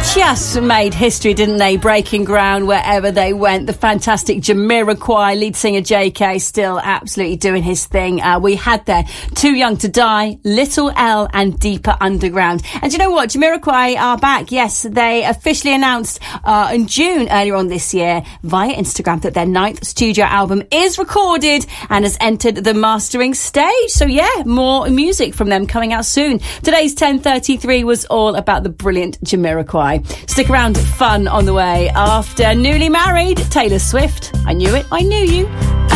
just made history, didn't they? Breaking ground wherever they went. The fantastic Jamiroquai, lead singer JK, still absolutely doing his thing. We had there Too Young to Die, Little L and Deeper Underground. And you know what? Jamiroquai are back. Yes, they officially announced in June earlier on this year via Instagram that their 9th studio album is recorded and has entered the mastering stage. So yeah, more music from them coming out soon. Today's 10:33 was all about the brilliant Jamiroquai. Stick around, fun on the way after Newly Married, Taylor Swift. I Knew It, I Knew You.